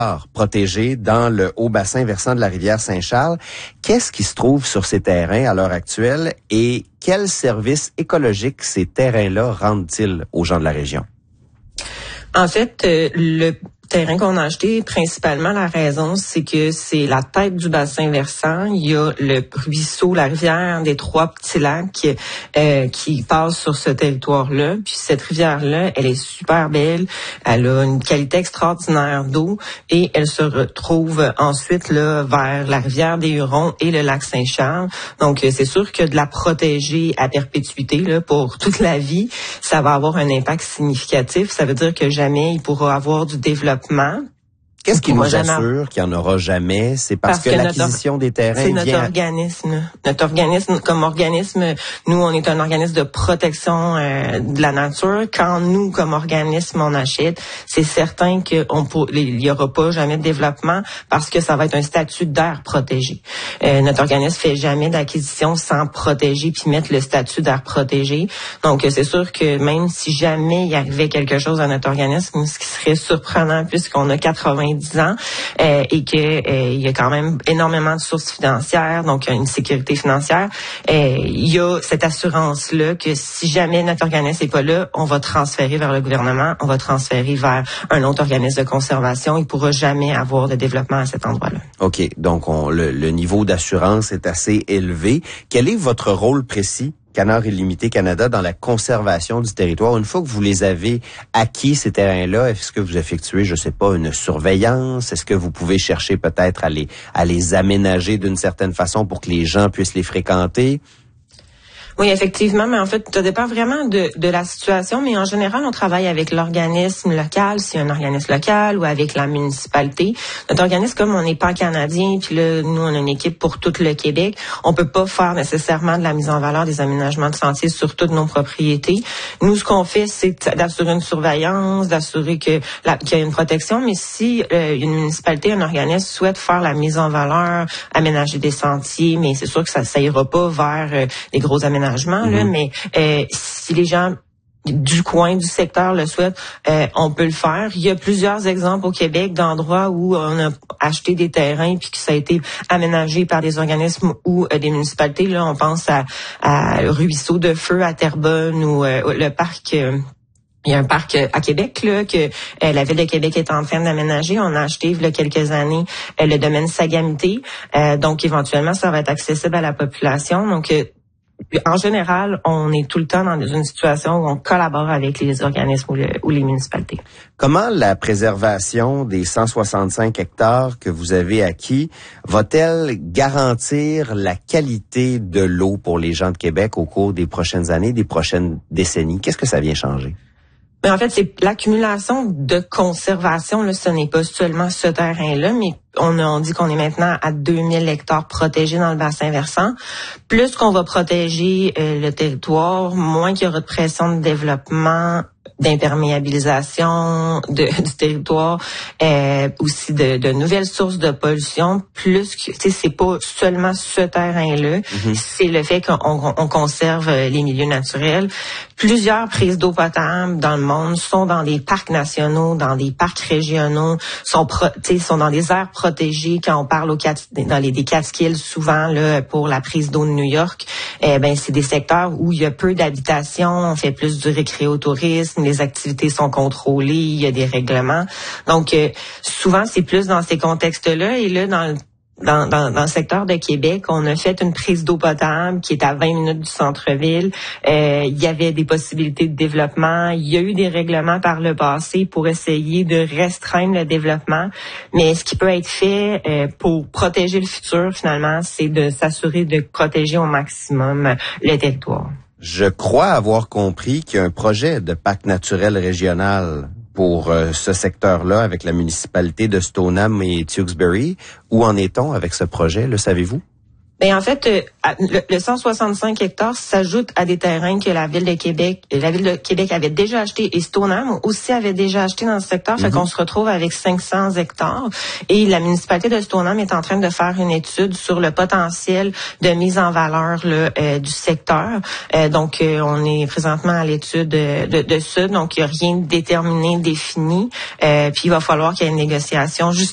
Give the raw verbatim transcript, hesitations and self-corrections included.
protégés dans le haut bassin versant de la rivière Saint-Charles. Qu'est-ce qui se trouve sur ces terrains à l'heure actuelle et quels services écologiques ces terrains-là rendent-ils aux gens de la région? En fait, euh, le terrain qu'on a acheté, principalement, la raison, c'est que c'est la tête du bassin versant. Il y a le ruisseau, la rivière des Trois Petits Lacs euh, qui passe sur ce territoire-là. Puis cette rivière-là, elle est super belle. Elle a une qualité extraordinaire d'eau et elle se retrouve ensuite là vers la rivière des Hurons et le lac Saint-Charles. Donc, c'est sûr que de la protéger à perpétuité là pour toute la vie, ça va avoir un impact significatif. Ça veut dire que jamais il pourra avoir du développement. Qu'est-ce qui nous assure qu'il n'y en aura jamais? C'est parce, parce que, que l'acquisition des terrains c'est notre vient... organisme. Notre organisme, comme organisme, nous, on est un organisme de protection euh, de la nature. Quand nous, comme organisme, on achète, c'est certain qu'il n'y aura pas jamais de développement parce que ça va être un statut d'aire protégé. Euh, notre organisme fait jamais d'acquisition sans protéger puis mettre le statut d'aire protégé. Donc, c'est sûr que même si jamais il arrivait quelque chose à notre organisme, ce qui serait surprenant puisqu'on a quatre-vingts ans euh, et que euh, il y a quand même énormément de sources financières, donc une sécurité financière. Euh, il y a cette assurance-là que si jamais notre organisme n'est pas là, on va transférer vers le gouvernement, on va transférer vers un autre organisme de conservation. Il ne pourra jamais avoir de développement à cet endroit-là. OK. Donc, on, le, le niveau d'assurance est assez élevé. Quel est votre rôle précis, Canards Illimité Canada, dans la conservation du territoire? Une fois que vous les avez acquis, ces terrains-là, est-ce que vous effectuez, je sais pas, une surveillance? Est-ce que vous pouvez chercher peut-être à les, à les aménager d'une certaine façon pour que les gens puissent les fréquenter? Oui, effectivement, mais en fait, ça dépend vraiment de, de la situation, mais en général, on travaille avec l'organisme local, s'il y a un organisme local, ou avec la municipalité. Notre organisme, comme on n'est pas canadien, puis là, nous, on a une équipe pour tout le Québec, on peut pas faire nécessairement de la mise en valeur des aménagements de sentiers sur toutes nos propriétés. Nous, ce qu'on fait, c'est d'assurer une surveillance, d'assurer que la, qu'il y a une protection, mais si euh, une municipalité, un organisme souhaite faire la mise en valeur, aménager des sentiers, mais c'est sûr que ça, ça ira pas vers euh, des gros aménagements. Là, mm-hmm. Mais euh, si les gens du coin, du secteur le souhaitent, euh, on peut le faire. Il y a plusieurs exemples au Québec d'endroits où on a acheté des terrains puis que ça a été aménagé par des organismes ou euh, des municipalités. Là, on pense à, à Ruisseau de Feu à Terrebonne ou euh, le parc... Euh, Il y a un parc à Québec là que euh, la Ville de Québec est en train d'aménager. On a acheté il y a quelques années euh, le domaine Sagamité. Euh, donc, éventuellement, ça va être accessible à la population. Donc, euh, en général, on est tout le temps dans une situation où on collabore avec les organismes ou, le, ou les municipalités. Comment la préservation des cent soixante-cinq hectares que vous avez acquis va-t-elle garantir la qualité de l'eau pour les gens de Québec au cours des prochaines années, des prochaines décennies? Qu'est-ce que ça vient changer? Mais en fait, c'est l'accumulation de conservation. Là, ce n'est pas seulement ce terrain-là, mais on, a, on dit qu'on est maintenant à deux mille hectares protégés dans le bassin versant. Plus qu'on va protéger euh, le territoire, moins qu'il y aura de pression de développement, d'imperméabilisation de, du territoire, euh, aussi de, de nouvelles sources de pollution. Plus que, tu sais, c'est pas seulement ce terrain-là, mm-hmm. c'est le fait qu'on on conserve les milieux naturels. Plusieurs prises d'eau potable dans le monde sont dans des parcs nationaux, dans des parcs régionaux, sont pro, tu sais, sont dans des aires protégées. Quand on parle au dans les des Catskills, souvent là pour la prise d'eau de New York, eh ben c'est des secteurs où il y a peu d'habitation, on fait plus du récréotourisme, les activités sont contrôlées, il y a des règlements. Donc euh, souvent c'est plus dans ces contextes-là et là dans le Dans, dans, dans le secteur de Québec, on a fait une prise d'eau potable qui est à vingt minutes du centre-ville. Euh, il y avait des possibilités de développement. Il y a eu des règlements par le passé pour essayer de restreindre le développement. Mais ce qui peut être fait euh, pour protéger le futur, finalement, c'est de s'assurer de protéger au maximum le territoire. Je crois avoir compris qu'il y a un projet de parc naturel régional pour euh, ce secteur-là avec la municipalité de Stoneham et Tewksbury. Où en est-on avec ce projet, le savez-vous? Ben en fait, euh, le, le cent soixante-cinq hectares s'ajoute à des terrains que la Ville de Québec, la Ville de Québec avait déjà acheté et Stoneham aussi avait déjà acheté dans ce secteur. Mm-hmm. Fait qu'on se retrouve avec cinq cents hectares. Et la municipalité de Stoneham est en train de faire une étude sur le potentiel de mise en valeur là, euh, du secteur. Euh, donc, euh, on est présentement à l'étude de, de, de ça. Donc, il n'y a rien de déterminé, défini. Euh, puis, il va falloir qu'il y ait une négociation juste